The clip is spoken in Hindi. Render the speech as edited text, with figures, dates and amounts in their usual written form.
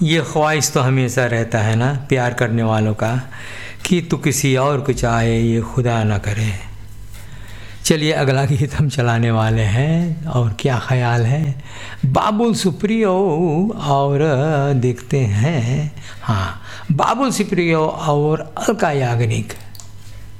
ये ख्वाहिश तो हमेशा रहता है ना प्यार करने वालों का कि तू किसी और को चाहे ये खुदा ना करे। चलिए अगला गीत हम चलाने वाले हैं और क्या ख्याल है बाबुल सुप्रियो और देखते हैं। हाँ, बाबुल सुप्रियो और अलका याग्निक।